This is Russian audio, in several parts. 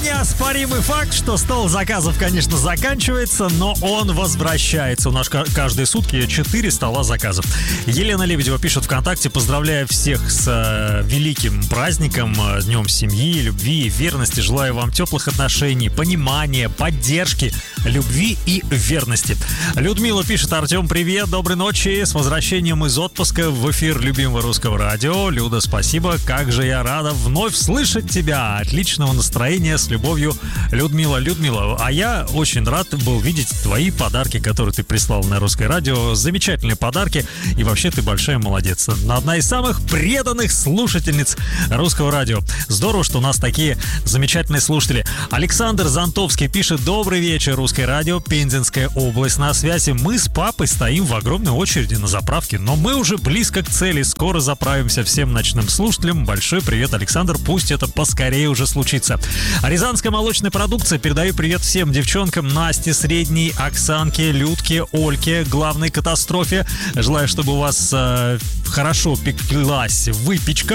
Неоспоримый факт, что стол заказов, конечно, заканчивается, но он возвращается. У нас каждые сутки 4 стола заказов. Елена Лебедева пишет ВКонтакте: поздравляю всех с великим праздником, Днем семьи, любви и верности. Желаю вам теплых отношений, понимания, поддержки, любви и верности. Людмила пишет: Артем, привет, доброй ночи, с возвращением из отпуска в эфир любимого русского радио. Люда, спасибо, как же я рада вновь слышать тебя. Отличного настроения, с любовью, Людмила. Людмила, а я очень рад был видеть твои подарки, которые ты прислал на русское радио. Замечательные подарки, и вообще ты большая молодец. Одна из самых преданных слушательниц русского радио. Здорово, что у нас такие замечательные слушатели. Александр Зонтовский пишет: добрый вечер, русское радио, Пензенская область на связи. Мы с папой стоим в огромной очереди на заправке, но мы уже близко к цели. Скоро заправимся. Всем ночным слушателям большой привет, Александр. Пусть это поскорее уже случится. Рязанская молочная продукция. Передаю привет всем девчонкам: Насте, Средней, Оксанке, Людке, Ольке, главной катастрофе. Желаю, чтобы у вас хорошо пеклась выпечка,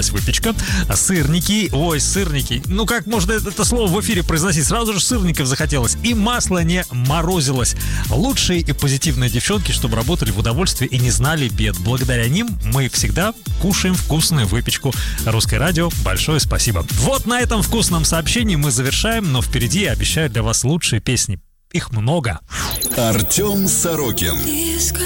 сырники. Ну как можно это слово в эфире произносить? Сразу же сырников захотелось. И масло не морозилось. Лучшие и позитивные девчонки, чтобы работали в удовольствии и не знали бед. Благодаря ним мы всегда кушаем вкусную выпечку. Русское радио, большое спасибо. Вот на этом вкусном сообщении мы завершаем, но впереди обещаю для вас лучшие песни. Их много. Артем Сорокин.